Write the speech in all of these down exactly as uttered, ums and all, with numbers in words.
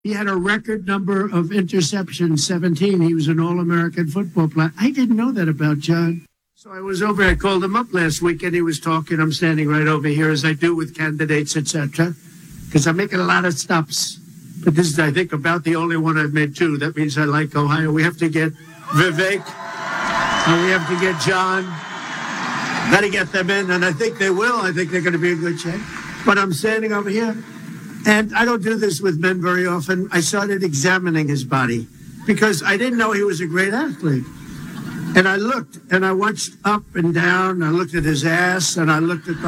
He had a record number of interceptions, seventeen. He was an All-American football player. I didn't know that about John. So I was over, I called him up last week, and he was talking. I'm standing right over here, as I do with candidates, et cetera, because I'm making a lot of stops. But this is, I think, about the only one I've made two. That means I like Ohio. We have to get Vivek, and we have to get John. Got to get them in, and I think they will. I think they're going to be in good shape. But I'm standing over here, and I don't do this with men very often. I started examining his body because I didn't know he was a great athlete. And I looked, and I watched up and down. I looked at his ass, and I looked at the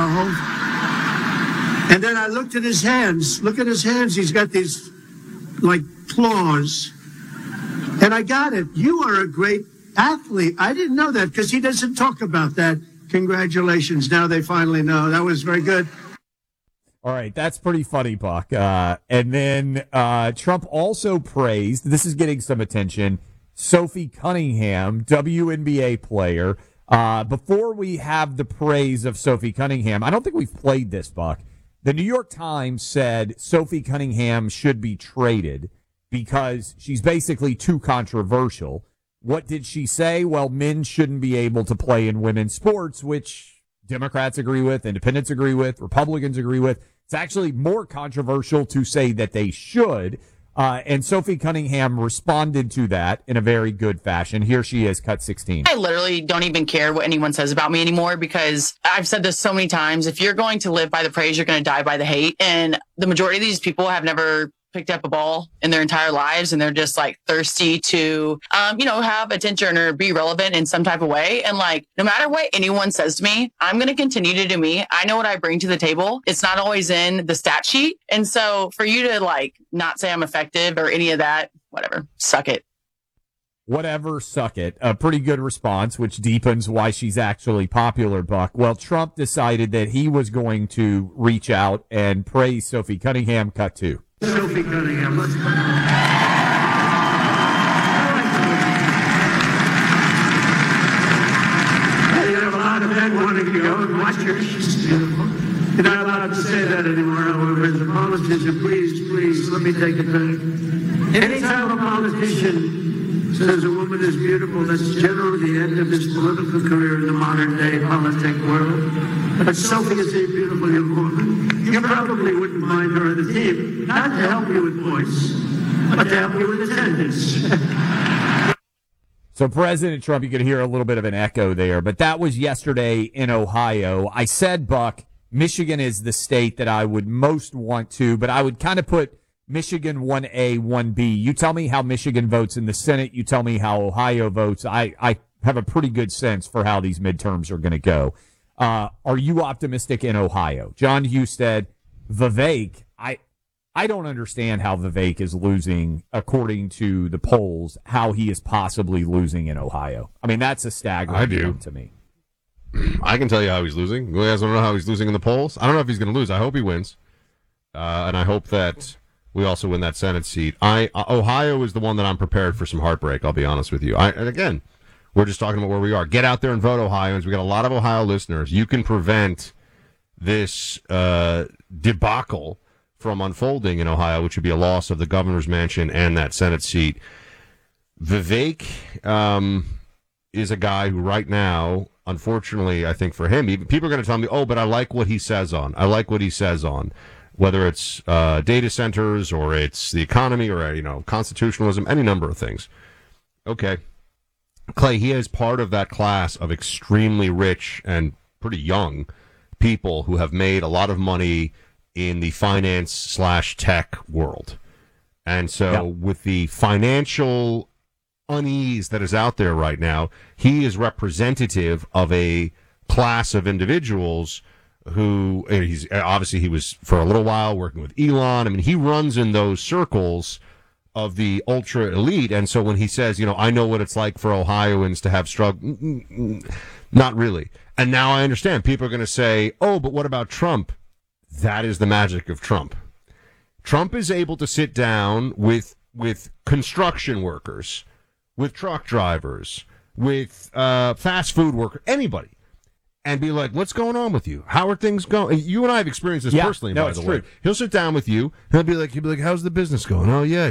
whole. And then I looked at his hands. Look at his hands. He's got these, like, claws. And I got it. You are a great athlete. I didn't know that because he doesn't talk about that. Congratulations. Now they finally know. That was very good. All right, that's pretty funny, Buck. Uh, and then uh, Trump also praised, this is getting some attention, Sophie Cunningham, W N B A player. Uh, before we have the praise of Sophie Cunningham, I don't think we've played this, Buck. The New York Times said Sophie Cunningham should be traded because she's basically too controversial. What did she say? Well, men shouldn't be able to play in women's sports, which Democrats agree with, independents agree with, Republicans agree with. It's actually more controversial to say that they should. Uh, and Sophie Cunningham responded to that in a very good fashion. Here she is, cut sixteen. I literally don't even care what anyone says about me anymore because I've said this so many times. If you're going to live by the praise, you're going to die by the hate. And the majority of these people have never picked up a ball in their entire lives, and they're just like thirsty to, um, you know, have attention or be relevant in some type of way. And like, no matter what anyone says to me, I'm going to continue to do me. I know what I bring to the table. It's not always in the stat sheet. And so for you to like not say I'm effective or any of that, whatever, suck it. Whatever, suck it. A pretty good response, which deepens why she's actually popular, Buck. Well, Trump decided that he was going to reach out and praise Sophie Cunningham. Cut two. Sophie Cunningham, let's go. You have a lot of men wanting to go and watch her. She's beautiful. You're not allowed to say that anymore, however. As a politician, please, please, let me take it back. Anytime a politician says a woman is beautiful, that's generally the end of his political career in the modern day politic world. But Sophie is a beautiful young woman. You probably wouldn't mind her on the team, not to help you with points, but to help you with attendance. So President Trump, you could hear a little bit of an echo there, but that was yesterday in Ohio. I said, Buck, Michigan is the state that I would most want to, but I would kind of put Michigan one A, one B. You tell me how Michigan votes in the Senate. You tell me how Ohio votes. I, I have a pretty good sense for how these midterms are going to go. Uh, are you optimistic in Ohio? John Husted, Vivek, I I don't understand how Vivek is losing, according to the polls, how he is possibly losing in Ohio. I mean, that's a staggering I do. to me. I can tell you how he's losing. You guys want to know how he's losing in the polls? I don't know if he's going to lose. I hope he wins. Uh, and I hope that we also win that Senate seat. I uh, Ohio is the one that I'm prepared for some heartbreak, I'll be honest with you. I, and again, we're just talking about where we are. Get out there and vote, Ohioans. We got a lot of Ohio listeners. You can prevent this uh, debacle from unfolding in Ohio, which would be a loss of the governor's mansion and that Senate seat. Vivek um, is a guy who right now, unfortunately, I think for him, even, people are going to tell me, oh, but I like what he says on. I like what he says on. Whether it's uh, data centers or it's the economy or, you know, constitutionalism, any number of things. Okay. Clay, he is part of that class of extremely rich and pretty young people who have made a lot of money in the finance slash tech world. And so yep. with the financial unease that is out there right now, he is representative of a class of individuals who, he's obviously he was for a little while working with Elon. I mean, he runs in those circles of the ultra elite. And so when he says, you know, I know what it's like for Ohioans to have struggle, not really. And now I understand. People are going to say, oh, but what about Trump? That is the magic of Trump. Trump is able to sit down with with construction workers, with truck drivers, with uh, fast food workers, anybody, and be like, what's going on with you? How are things going? You and I have experienced this Yeah. personally, No, by it's the way. true. He'll sit down with you, and he'll be like, he'll be like, how's the business going? Oh, yeah,